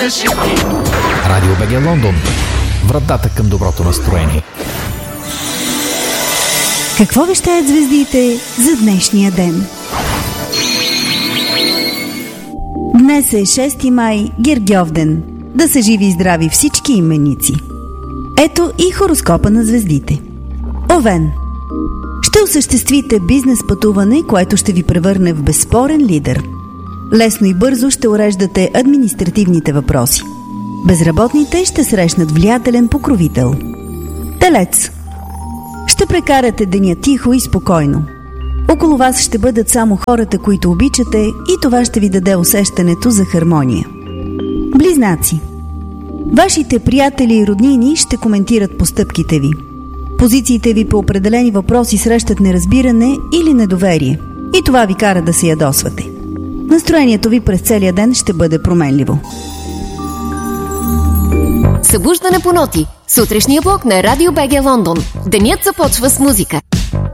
шепти. Радио БГ Лондон. Вратата към доброто настроение. Какво вещаят звездите за днешния ден? Днес е 6 май, Гергьовден. Да са живи и здрави всички именици. Ето и хороскопа на звездите. Овен. Ще осъществите бизнес пътуване, което ще ви превърне в безспорен лидер. Лесно и бързо ще уреждате административните въпроси. Безработните ще срещнат влиятелен покровител. Телец. Ще прекарате деня тихо и спокойно. Около вас ще бъдат само хората, които обичате, и това ще ви даде усещането за хармония. Близнаци. Вашите приятели и роднини ще коментират постъпките ви. Позициите ви по определени въпроси срещат неразбиране или недоверие, и това ви кара да се ядосвате. Настроението ви през целия ден ще бъде променливо. Събуждане по ноти. Сутрешния блок на Радио БГ Лондон. Денят започва с музика.